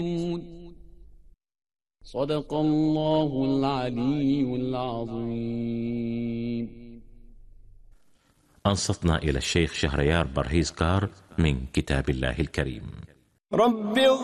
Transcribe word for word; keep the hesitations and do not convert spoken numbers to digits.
صدق الله العلي العظيم. أنصتنا إلى الشيخ شهريار برهيز كار من كتاب الله الكريم. رب